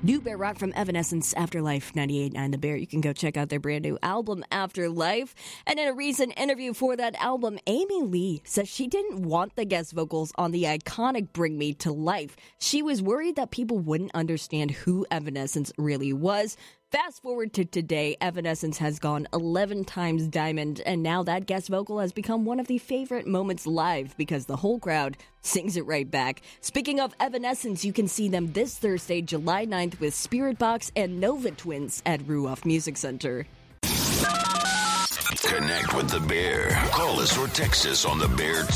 New Bear Rock from Evanescence, Afterlife, 98.9 The Bear. You can go check out their brand new album, Afterlife. And in a recent interview for that album, Amy Lee says she didn't want the guest vocals on the iconic Bring Me to Life. She was worried that people wouldn't understand who Evanescence really was. Fast forward to today, Evanescence has gone 11 times diamond, and now that guest vocal has become one of the favorite moments live because the whole crowd sings it right back. Speaking of Evanescence, you can see them this Thursday, July 9th with Spirit Box and Nova Twins at Ruoff Music Center. Connect with the Bear. Call us or text us on the Bear